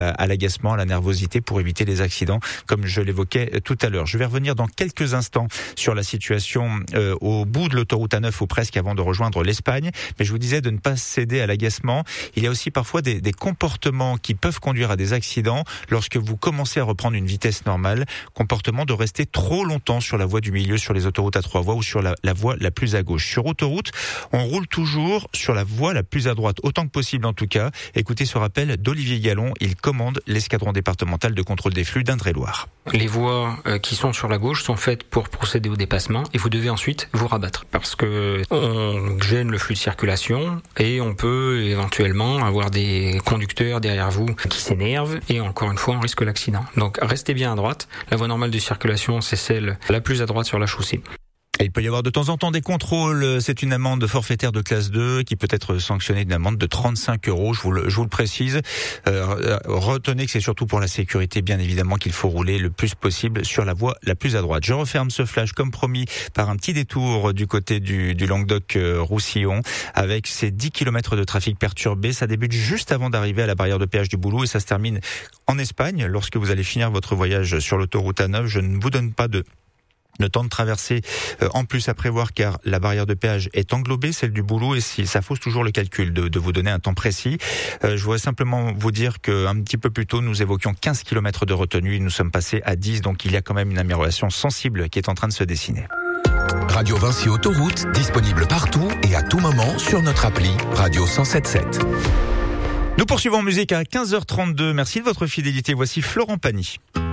à l'agacement, à la nervosité pour éviter les accidents, comme je l'évoquais tout à l'heure. Je vais revenir dans quelques instants sur la situation au bout de l'autoroute A9 ou presque avant de rejoindre l'Espagne. Mais je vous disais de ne pas céder à l'agacement. Il y a aussi parfois des comportements qui peuvent conduire à des accidents lorsque vous commencez à reprendre une vitesse normale. Comportement de rester trop longtemps sur la voie du milieu, sur les autoroutes à 3 voies ou sur la voie la plus à gauche. Sur autoroute, on roule toujours sur la voie la plus à droite, autant que possible en tout cas. Écoutez ce rappel d'Olivier Gallon. Il commande l'escadron départemental de contrôle des flux d'Indre-et-Loire. Les voies qui sont sur la gauche sont faites pour procéder au dépassement et vous devez ensuite vous rabattre parce que on gêne le flux de circulation et on peut éventuellement avoir des conducteurs derrière vous qui s'énervent et encore une fois on risque l'accident. Donc restez bien à droite. La voie normale de circulation c'est celle la plus à droite sur la chaussée. Et il peut y avoir de temps en temps des contrôles. C'est une amende forfaitaire de classe 2 qui peut être sanctionnée d'une amende de 35 €. Je vous le précise. Retenez que c'est surtout pour la sécurité, bien évidemment, qu'il faut rouler le plus possible sur la voie la plus à droite. Je referme ce flash, comme promis, par un petit détour du côté du Languedoc-Roussillon, avec ces 10 km de trafic perturbé. Ça débute juste avant d'arriver à la barrière de péage du Boulou et ça se termine en Espagne. Lorsque vous allez finir votre voyage sur l'autoroute A9, je ne vous donne pas le temps de traverser en plus à prévoir car la barrière de péage est englobée, celle du Boulou, et si ça fausse toujours le calcul de vous donner un temps précis. Je voudrais simplement vous dire qu'un petit peu plus tôt, nous évoquions 15 km de retenue et nous sommes passés à 10, donc il y a quand même une amélioration sensible qui est en train de se dessiner. Radio Vinci Autoroute, disponible partout et à tout moment sur notre appli Radio 107.7. Nous poursuivons en musique à 15h32. Merci de votre fidélité. Voici Florent Pagny.